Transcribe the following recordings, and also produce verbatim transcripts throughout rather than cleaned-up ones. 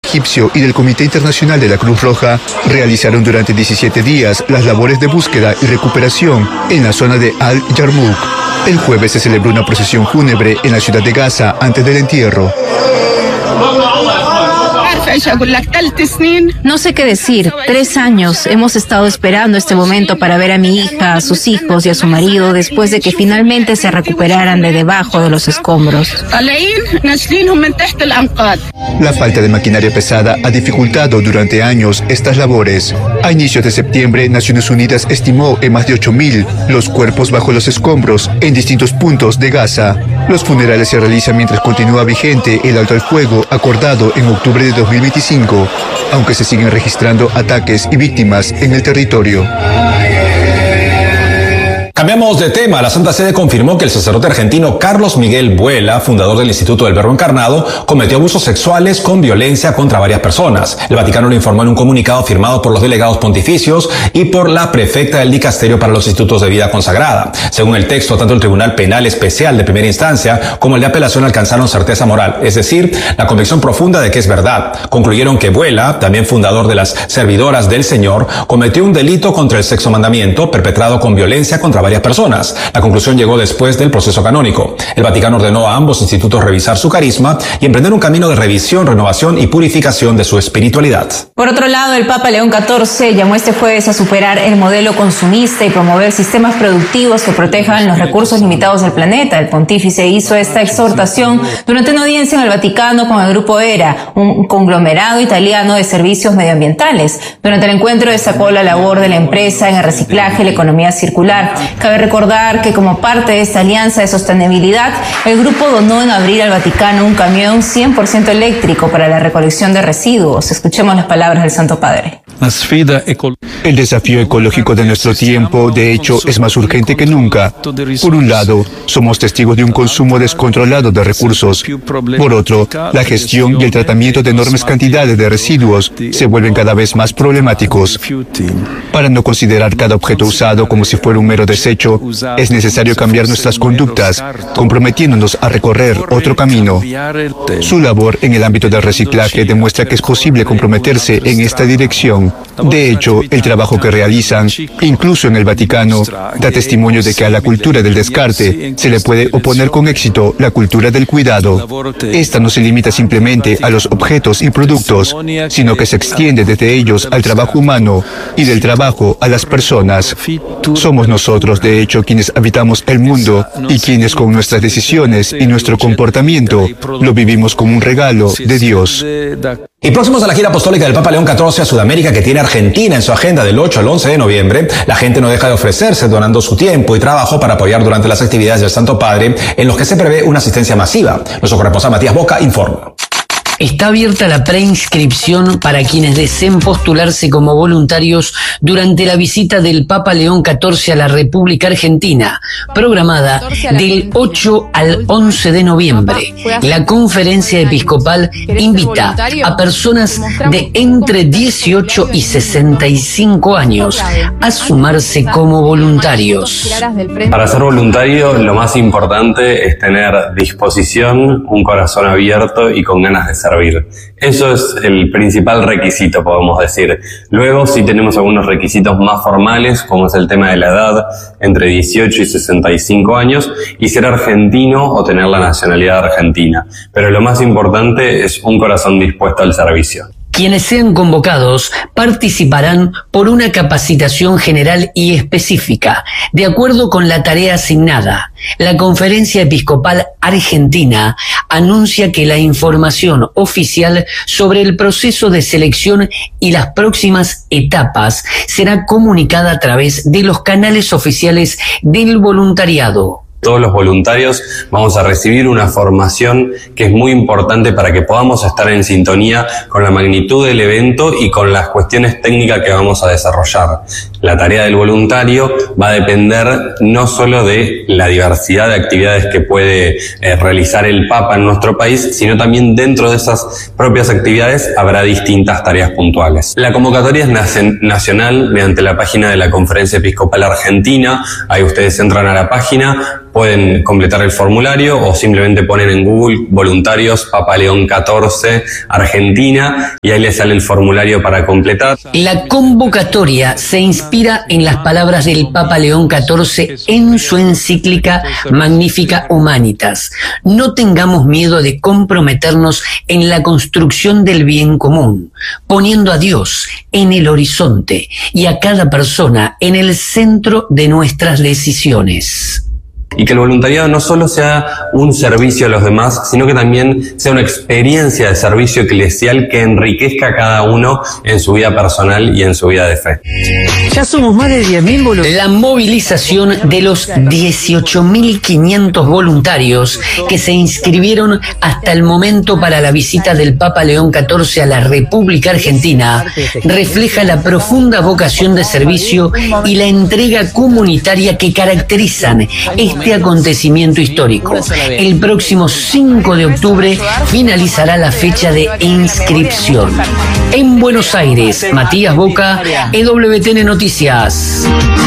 egipcio y del Comité Internacional de la Cruz Roja realizaron durante diecisiete días las labores de búsqueda y recuperación en la zona de Al-Yarmouk. El jueves se celebró una procesión fúnebre en la ciudad de Gaza antes del entierro. No sé qué decir. Tres años hemos estado esperando este momento para ver a mi hija, a sus hijos y a su marido después de que finalmente se recuperaran de debajo de los escombros. La falta de maquinaria pesada ha dificultado durante años estas labores. A inicios de septiembre, Naciones Unidas estimó en más de ocho mil los cuerpos bajo los escombros en distintos puntos de Gaza. Los funerales se realizan mientras continúa vigente el alto al fuego acordado en octubre de dos mil veinticinco, aunque se siguen registrando ataques y víctimas en el territorio. Cambiamos de tema. La Santa Sede confirmó que el sacerdote argentino Carlos Miguel Buela, fundador del Instituto del Verbo Encarnado, cometió abusos sexuales con violencia contra varias personas. El Vaticano lo informó en un comunicado firmado por los delegados pontificios y por la prefecta del Dicasterio para los Institutos de Vida Consagrada. Según el texto, tanto el Tribunal Penal Especial de Primera Instancia como el de Apelación alcanzaron certeza moral, es decir, la convicción profunda de que es verdad. Concluyeron que Buela, también fundador de las Servidoras del Señor, cometió un delito contra el sexto mandamiento perpetrado con violencia contra varias personas. La conclusión llegó después del proceso canónico. El Vaticano ordenó a ambos institutos revisar su carisma y emprender un camino de revisión, renovación y purificación de su espiritualidad. Por otro lado, el Papa León catorce llamó este jueves a superar el modelo consumista y promover sistemas productivos que protejan los recursos limitados del planeta. El pontífice hizo esta exhortación durante una audiencia en el Vaticano con el Grupo ERA, un conglomerado italiano de servicios medioambientales. Durante el encuentro destacó la labor de la empresa en el reciclaje y la economía circular. Cabe recordar que como parte de esta alianza de sostenibilidad, el grupo donó en abril al Vaticano un camión cien por ciento eléctrico para la recolección de residuos. Escuchemos las palabras del Santo Padre. El desafío ecológico de nuestro tiempo, de hecho, es más urgente que nunca. Por un lado, somos testigos de un consumo descontrolado de recursos. Por otro, la gestión y el tratamiento de enormes cantidades de residuos se vuelven cada vez más problemáticos. Para no considerar cada objeto usado como si fuera un mero desecho, es necesario cambiar nuestras conductas, comprometiéndonos a recorrer otro camino. Su labor en el ámbito del reciclaje demuestra que es posible comprometerse en esta dirección. De hecho, el trabajo que realizan, incluso en el Vaticano, da testimonio de que a la cultura del descarte se le puede oponer con éxito la cultura del cuidado. Esta no se limita simplemente a los objetos y productos, sino que se extiende desde ellos al trabajo humano y del trabajo a las personas. Somos nosotros, de hecho, quienes habitamos el mundo y quienes con nuestras decisiones y nuestro comportamiento lo vivimos como un regalo de Dios. Y próximos a la gira apostólica del Papa León catorce a Sudamérica, que tiene Argentina en su agenda del ocho al once de noviembre, la gente no deja de ofrecerse donando su tiempo y trabajo para apoyar durante las actividades del Santo Padre, en los que se prevé una asistencia masiva. Nuestro corresponsal Matías Boca informa. Está abierta la preinscripción para quienes deseen postularse como voluntarios durante la visita del Papa León catorce a la República Argentina, programada del ocho al once de noviembre. La conferencia episcopal invita a personas de entre dieciocho y sesenta y cinco años a sumarse como voluntarios. Para ser voluntario, lo más importante es tener disposición, un corazón abierto y con ganas de ser. Eso es el principal requisito, podemos decir. Luego sí tenemos algunos requisitos más formales, como es el tema de la edad, entre dieciocho y sesenta y cinco años, y ser argentino o tener la nacionalidad argentina. Pero lo más importante es un corazón dispuesto al servicio. Quienes sean convocados participarán por una capacitación general y específica, de acuerdo con la tarea asignada. La Conferencia Episcopal Argentina anuncia que la información oficial sobre el proceso de selección y las próximas etapas será comunicada a través de los canales oficiales del voluntariado. Todos los voluntarios vamos a recibir una formación que es muy importante para que podamos estar en sintonía con la magnitud del evento y con las cuestiones técnicas que vamos a desarrollar. La tarea del voluntario va a depender no solo de la diversidad de actividades que puede eh, realizar el Papa en nuestro país, sino también dentro de esas propias actividades habrá distintas tareas puntuales. La convocatoria es nacional mediante la página de la Conferencia Episcopal Argentina. Ahí ustedes entran a la página, pueden completar el formulario o simplemente ponen en Google voluntarios Papa León catorce Argentina y ahí les sale el formulario para completar. La convocatoria se inspira en las palabras del Papa León catorce en su encíclica Magnificat Humanitas. No tengamos miedo de comprometernos en la construcción del bien común, poniendo a Dios en el horizonte y a cada persona en el centro de nuestras decisiones. Y que el voluntariado no solo sea un servicio a los demás, sino que también sea una experiencia de servicio eclesial que enriquezca a cada uno en su vida personal y en su vida de fe. Ya somos más de diez mil voluntarios. La movilización de los dieciocho mil quinientos voluntarios que se inscribieron hasta el momento para la visita del Papa León catorce a la República Argentina refleja la profunda vocación de servicio y la entrega comunitaria que caracterizan este Este acontecimiento histórico. El próximo cinco de octubre finalizará la fecha de inscripción. En Buenos Aires, Matías Boca, E W T N Noticias.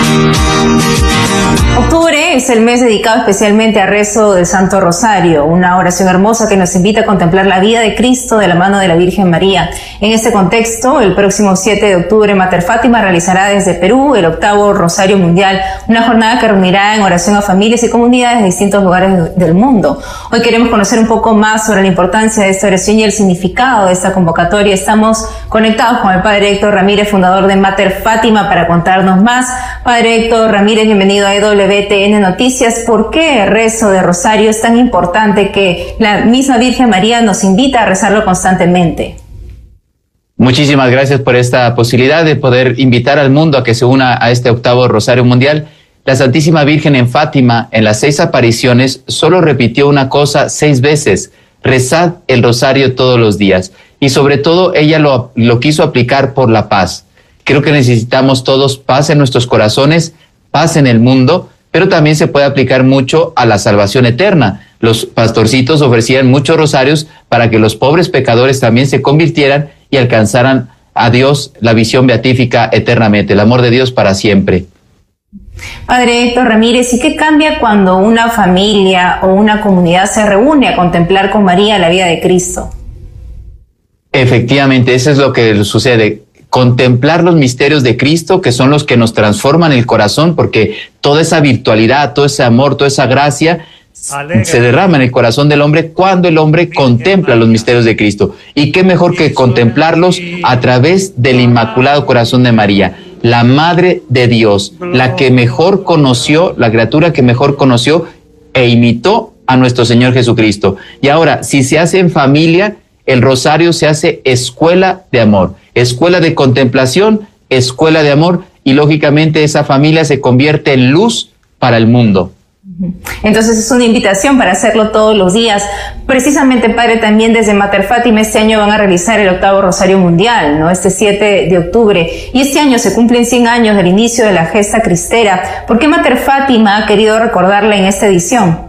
Octubre es el mes dedicado especialmente al rezo del Santo Rosario, una oración hermosa que nos invita a contemplar la vida de Cristo de la mano de la Virgen María. En este contexto, el próximo siete de octubre, Mater Fátima realizará desde Perú el octavo Rosario Mundial, una jornada que reunirá en oración a familias y comunidades de distintos lugares del mundo. Hoy queremos conocer un poco más sobre la importancia de esta oración y el significado de esta convocatoria. Estamos conectados con el Padre Héctor Ramírez, fundador de Mater Fátima, para contarnos más. Padre Héctor Ramírez, bienvenido a E W T N Noticias. ¿Por qué el rezo de Rosario es tan importante que la misma Virgen María nos invita a rezarlo constantemente? Muchísimas gracias por esta posibilidad de poder invitar al mundo a que se una a este octavo Rosario Mundial. La Santísima Virgen en Fátima, en las seis apariciones, solo repitió una cosa seis veces: rezad el rosario todos los días. Y sobre todo ella lo, lo quiso aplicar por la paz. Creo que necesitamos todos paz en nuestros corazones, paz en el mundo, pero también se puede aplicar mucho a la salvación eterna. Los pastorcitos ofrecían muchos rosarios para que los pobres pecadores también se convirtieran y alcanzaran a Dios, la visión beatífica eternamente, el amor de Dios para siempre. Padre Héctor Ramírez, ¿y qué cambia cuando una familia o una comunidad se reúne a contemplar con María la vida de Cristo? Efectivamente, eso es lo que sucede. Contemplar los misterios de Cristo, que son los que nos transforman el corazón, porque toda esa virtualidad, todo ese amor, toda esa gracia Alegre. se derrama en el corazón del hombre cuando el hombre contempla los misterios de Cristo. Y qué mejor que contemplarlos a través del Inmaculado Corazón de María, la Madre de Dios, la que mejor conoció, la criatura que mejor conoció e imitó a nuestro Señor Jesucristo. Y ahora, si se hace en familia, el rosario se hace escuela de amor, escuela de contemplación, escuela de amor, y lógicamente esa familia se convierte en luz para el mundo. Entonces es una invitación para hacerlo todos los días. Precisamente, Padre, también desde Mater Fátima este año van a realizar el octavo Rosario Mundial, ¿no? Este siete de octubre. Y este año se cumplen cien años del inicio de la gesta cristera. ¿Por qué Mater Fátima ha querido recordarla en esta edición?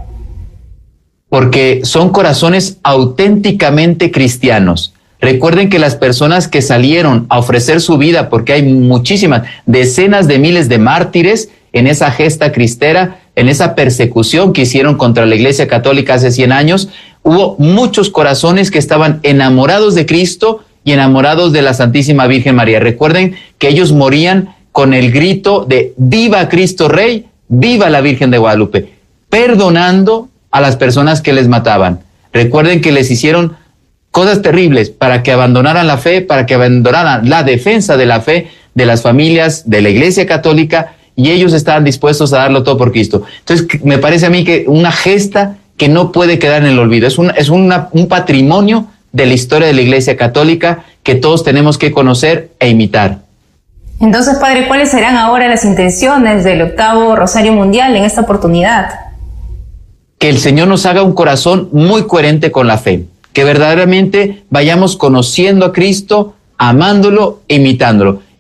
Porque son corazones auténticamente cristianos. Recuerden que las personas que salieron a ofrecer su vida, porque hay muchísimas, decenas de miles de mártires en esa gesta cristera, en esa persecución que hicieron contra la Iglesia Católica hace cien años, hubo muchos corazones que estaban enamorados de Cristo y enamorados de la Santísima Virgen María. Recuerden que ellos morían con el grito de ¡Viva Cristo Rey! ¡Viva la Virgen de Guadalupe!, perdonando a las personas que les mataban. Recuerden que les hicieron cosas terribles para que abandonaran la fe, para que abandonaran la defensa de la fe de las familias de la Iglesia Católica, y ellos estaban dispuestos a darlo todo por Cristo. Entonces, me parece a mí que una gesta que no puede quedar en el olvido, es, un, es una, un patrimonio de la historia de la Iglesia Católica que todos tenemos que conocer e imitar. Entonces, Padre, ¿cuáles serán ahora las intenciones del octavo Rosario Mundial en esta oportunidad? Que el Señor nos haga un corazón muy coherente con la fe, que verdaderamente vayamos conociendo a Cristo, amándolo, imitándolo. Y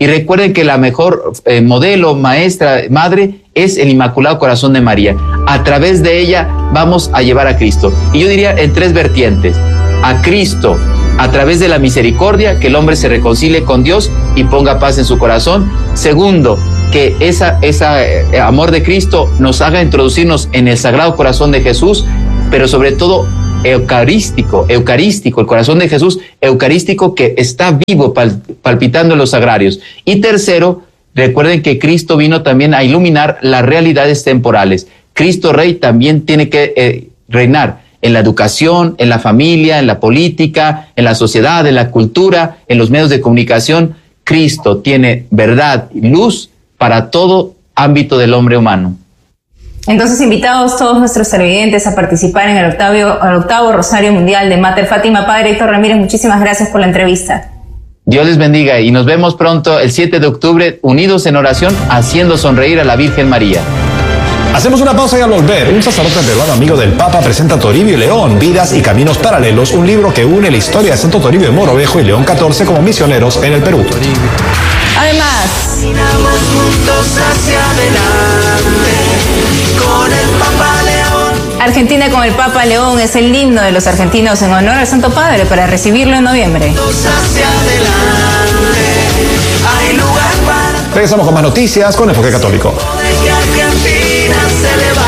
Y recuerden que la mejor eh, modelo, maestra, madre es el Inmaculado Corazón de María. A través de ella vamos a llevar a Cristo. Y yo diría en tres vertientes. A Cristo, a través de la misericordia, que el hombre se reconcilie con Dios y ponga paz en su corazón. Segundo, que esa, esa eh, amor de Cristo nos haga introducirnos en el Sagrado Corazón de Jesús, pero sobre todo eucarístico, eucarístico, el corazón de Jesús eucarístico que está vivo, pal, palpitando en los sagrarios. Y tercero, recuerden que Cristo vino también a iluminar las realidades temporales. Cristo Rey también tiene que eh, reinar en la educación, en la familia, en la política, en la sociedad, en la cultura, en los medios de comunicación. Cristo tiene verdad y luz para todo ámbito del hombre humano. Entonces, invitados todos nuestros televidentes a participar en el octavo, el octavo Rosario Mundial de Mater Fátima. Padre Héctor Ramírez, muchísimas gracias por la entrevista. Dios les bendiga y nos vemos pronto el siete de octubre, unidos en oración, haciendo sonreír a la Virgen María. Hacemos una pausa y al volver, un sacerdote peruano amigo del Papa presenta Toribio y León, Vidas y Caminos Paralelos, un libro que une la historia de Santo Toribio de Mogrovejo y León catorce como misioneros en el Perú. Además, caminamos juntos hacia adelante con el Papa León. Argentina con el Papa León es el himno de los argentinos en honor al Santo Padre para recibirlo en noviembre. Hacia adelante, hay lugar para... Regresamos con más noticias con Enfoque Católico. que Argentina se levante.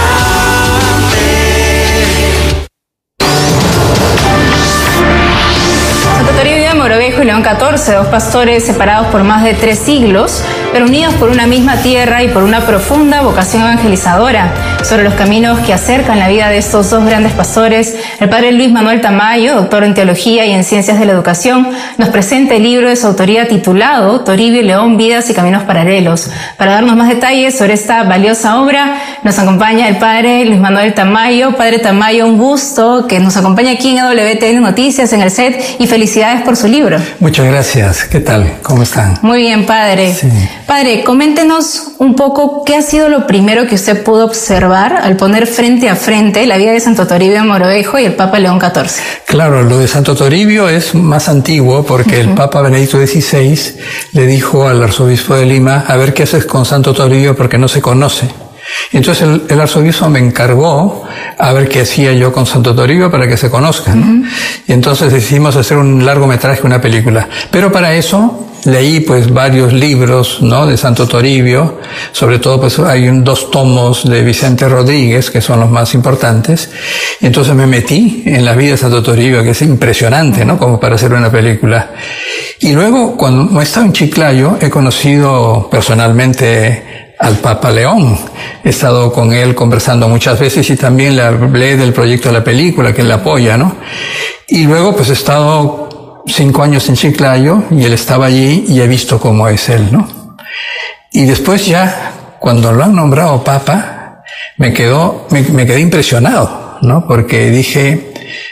Santo Toribio de Mogrovejo y León catorce, dos pastores separados por más de tres siglos, pero unidos por una misma tierra y por una profunda vocación evangelizadora. Sobre los caminos que acercan la vida de estos dos grandes pastores, el padre Luis Manuel Tamayo, doctor en Teología y en Ciencias de la Educación, nos presenta el libro de su autoría titulado Toribio y León, Vidas y Caminos Paralelos. Para darnos más detalles sobre esta valiosa obra, nos acompaña el padre Luis Manuel Tamayo. Padre Tamayo, un gusto que nos acompañe aquí en A W T N Noticias, en el set, y felicidades por su libro. Muchas gracias. ¿Qué tal? ¿Cómo están? Muy bien, padre. Sí. Padre, coméntenos un poco qué ha sido lo primero que usted pudo observar al poner frente a frente la vida de Santo Toribio de Mogrovejo y el Papa León catorce. Claro, lo de Santo Toribio es más antiguo porque uh-huh. el Papa Benedicto dieciséis le dijo al arzobispo de Lima, a ver qué haces con Santo Toribio porque no se conoce. Entonces el, el arzobispo me encargó a ver qué hacía yo con Santo Toribio para que se conozcan. Uh-huh. Y entonces decidimos hacer un largometraje, una película. Pero para eso leí pues varios libros, ¿no?, de Santo Toribio. Sobre todo pues hay un, dos tomos de Vicente Rodríguez, que son los más importantes. Y entonces me metí en la vida de Santo Toribio, que es impresionante, ¿no?, como para hacer una película. Y luego, cuando he estado en Chiclayo, he conocido personalmente al Papa León. He estado con él conversando muchas veces y también le hablé del proyecto de la película, que él apoya, ¿no? Y luego pues he estado cinco años en Chiclayo y él estaba allí y he visto cómo es él, ¿no? Y después ya, cuando lo han nombrado Papa, me quedó, me, me quedé impresionado, ¿no? Porque dije,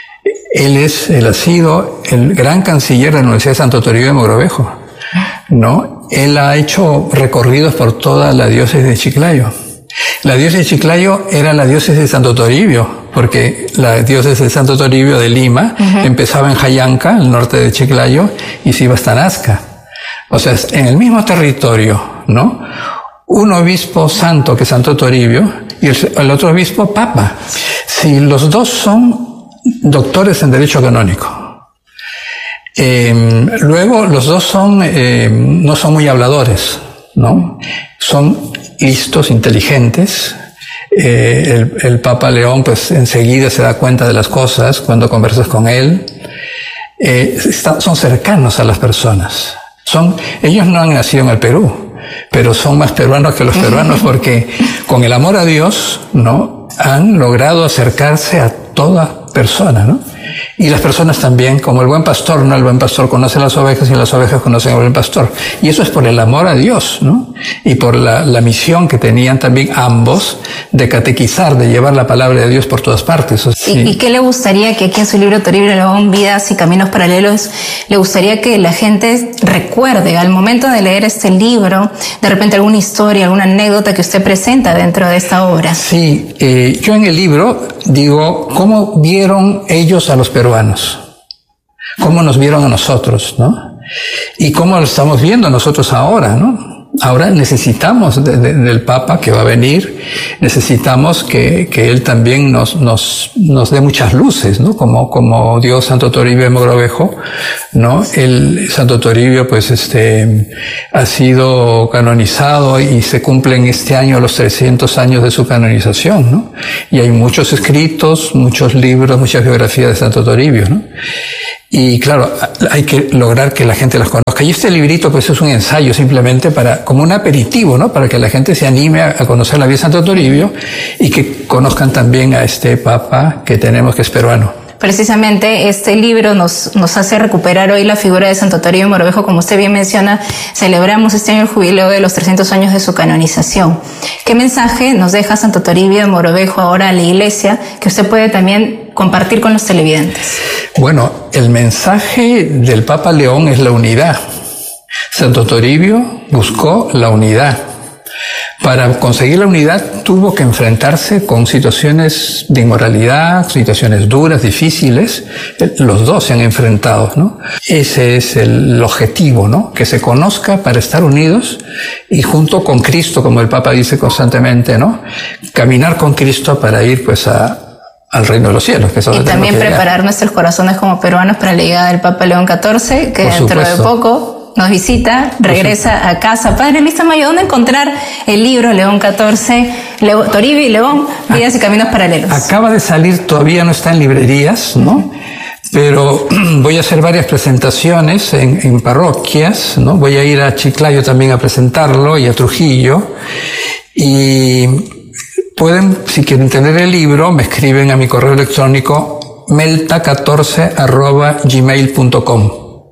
él es, él ha sido el gran canciller de la Universidad de Santo Toribio de Mogrovejo, ¿no? Él ha hecho recorridos por toda la diócesis de Chiclayo. La diócesis de Chiclayo era la diócesis de Santo Toribio, porque la diócesis de Santo Toribio de Lima uh-huh. empezaba en Jayanca, al norte de Chiclayo, y se iba hasta Nazca. O sea, en el mismo territorio, ¿no? Un obispo santo, que es Santo Toribio, y el, el otro obispo papa. Si los dos son doctores en Derecho Canónico. Eh, luego, los dos son, eh, no son muy habladores, ¿no? Son listos, inteligentes. Eh, el, el Papa León, pues, enseguida se da cuenta de las cosas cuando conversas con él. Eh, está, son cercanos a las personas. Son, ellos no han nacido en el Perú, pero son más peruanos que los peruanos porque con el amor a Dios, ¿no?, han logrado acercarse a toda persona, ¿no? Y las personas también, como el buen pastor, ¿no? El buen pastor conoce las ovejas y las ovejas conocen al buen pastor. Y eso es por el amor a Dios, ¿no? Y por la, la misión que tenían también ambos de catequizar, de llevar la palabra de Dios por todas partes. ¿Y, ¿Y qué le gustaría que aquí en su libro Toribio y León, Vidas y Caminos Paralelos, le gustaría que la gente recuerde al momento de leer este libro, de repente alguna historia, alguna anécdota que usted presenta dentro de esta obra? Sí, eh, yo en el libro digo cómo vieron ellos a los peruanos, cómo nos vieron a nosotros, ¿no? Y cómo lo estamos viendo nosotros ahora, ¿no? Ahora necesitamos de, de, del Papa que va a venir, necesitamos que, que él también nos, nos, nos dé muchas luces, ¿no? Como, como dio Santo Toribio de Mogrovejo, ¿no? El Santo Toribio, pues, este, ha sido canonizado y se cumplen este año los trescientos años de su canonización, ¿no? Y hay muchos escritos, muchos libros, muchas biografías de Santo Toribio, ¿no? Y claro, hay que lograr que la gente las conozca. Y este librito, pues, es un ensayo simplemente para, como un aperitivo, ¿no? Para que la gente se anime a, a conocer la vida de Santo Toribio y que conozcan también a este Papa que tenemos, que es peruano. Precisamente este libro nos, nos hace recuperar hoy la figura de Santo Toribio de Mogrovejo. Como usted bien menciona, celebramos este año el jubileo de los trescientos años de su canonización. ¿Qué mensaje nos deja Santo Toribio de Mogrovejo ahora a la Iglesia que usted puede también compartir con los televidentes? Bueno, el mensaje del Papa León es la unidad. Santo Toribio buscó la unidad. Para conseguir la unidad tuvo que enfrentarse con situaciones de inmoralidad, situaciones duras, difíciles. Los dos se han enfrentado, ¿no? Ese es el objetivo, ¿no? Que se conozca para estar unidos y junto con Cristo, como el Papa dice constantemente, ¿no? Caminar con Cristo para ir, pues, a al reino de los cielos. Que y también preparar nuestros corazones como peruanos para la llegada del Papa León catorce, que Por dentro supuesto. de poco nos visita, regresa a casa. Padre Luis Tamayo, ¿dónde encontrar el libro León catorce, Leo, Toribio y León, Vidas y Caminos Paralelos? Acaba de salir, todavía no está en librerías, ¿no? Pero voy a hacer varias presentaciones en, en parroquias, ¿no? Voy a ir a Chiclayo también a presentarlo y a Trujillo. Y pueden, si quieren tener el libro, me escriben a mi correo electrónico melta catorce arroba gmail punto com.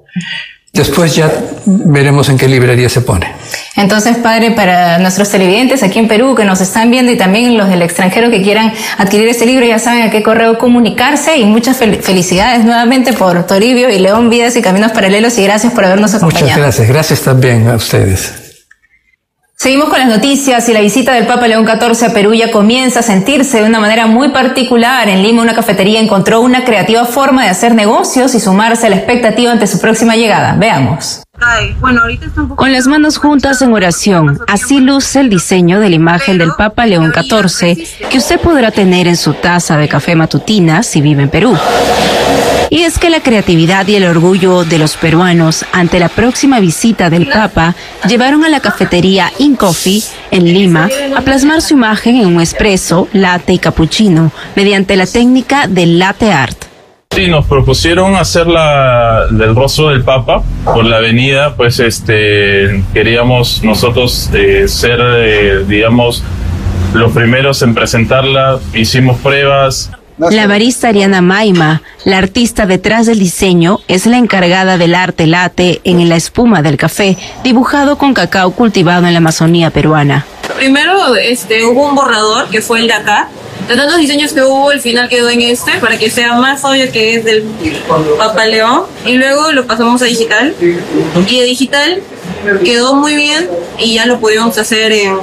Después ya veremos en qué librería se pone. Entonces, padre, para nuestros televidentes aquí en Perú que nos están viendo y también los del extranjero que quieran adquirir este libro, ya saben a qué correo comunicarse, y muchas fel- felicidades nuevamente por Toribio y León, Vidas y Caminos Paralelos, y gracias por habernos acompañado. Muchas gracias, gracias también a ustedes. Seguimos con las noticias, y la visita del Papa León catorce a Perú ya comienza a sentirse de una manera muy particular. En Lima, una cafetería encontró una creativa forma de hacer negocios y sumarse a la expectativa ante su próxima llegada. Veamos. Ay, bueno, ahorita está un poco... Con las manos juntas en oración, así luce el diseño de la imagen del Papa León catorce que usted podrá tener en su taza de café matutina si vive en Perú. Y es que la creatividad y el orgullo de los peruanos ante la próxima visita del Papa llevaron a la cafetería InCoffee en Lima a plasmar su imagen en un espresso, latte y cappuccino mediante la técnica del latte art. Sí, nos propusieron hacer la del rostro del Papa por la avenida, pues este queríamos nosotros eh, ser, eh, digamos, los primeros en presentarla. Hicimos pruebas. La barista Ariana Maima, la artista detrás del diseño, es la encargada del arte latte en la espuma del café, dibujado con cacao cultivado en la Amazonía peruana. Primero este, hubo un borrador, que fue el de acá. De tantos diseños que hubo, el final quedó en este, para que sea más obvio que es del Papa León. Y luego lo pasamos a digital. Y de digital quedó muy bien y ya lo pudimos hacer en,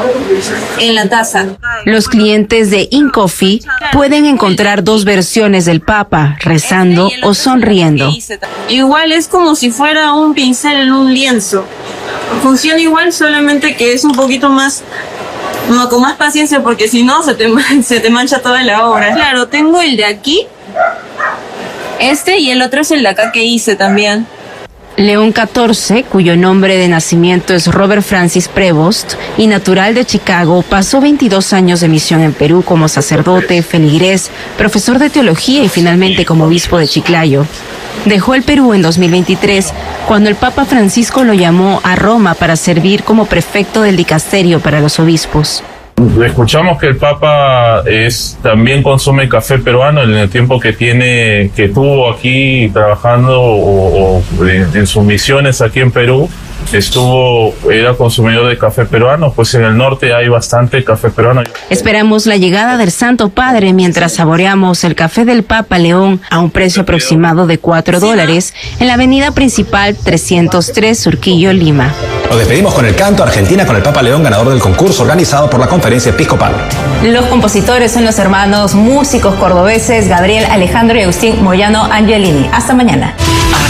en la taza. Los clientes de InCoffee pueden encontrar dos versiones del Papa, rezando o sonriendo. Igual es como si fuera un pincel en un lienzo. Funciona igual, solamente que es un poquito más... No, con más paciencia, porque si no se te, se te mancha toda la obra. Claro, tengo el de aquí, este, y el otro es el de acá que hice también. León catorce, cuyo nombre de nacimiento es Robert Francis Prevost y natural de Chicago, pasó veintidós años de misión en Perú como sacerdote, feligrés, profesor de teología y finalmente como obispo de Chiclayo. Dejó el Perú en dos mil veintitrés, cuando el Papa Francisco lo llamó a Roma para servir como prefecto del dicasterio para los obispos. Escuchamos que el Papa es también consume café peruano en el tiempo que tiene, que estuvo aquí trabajando o, o en, en sus misiones aquí en Perú. Estuvo, era consumidor de café peruano, pues en el norte hay bastante café peruano. Esperamos la llegada del Santo Padre mientras saboreamos el café del Papa León a un precio aproximado de cuatro dólares en la avenida principal trescientos tres Surquillo, Lima. Nos despedimos con el canto Argentina con el Papa León, ganador del concurso organizado por la Conferencia Episcopal. Los compositores son los hermanos músicos cordobeses Gabriel Alejandro y Agustín Moyano Angelini. Hasta mañana.